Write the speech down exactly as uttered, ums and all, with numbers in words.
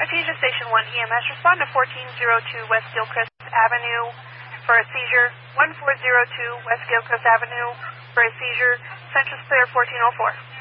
Artesia Station one E M S, respond to fourteen oh two West Gilchrist Avenue for a seizure. one four zero two West Gilchrist Avenue for a seizure. Central clear fourteen oh four.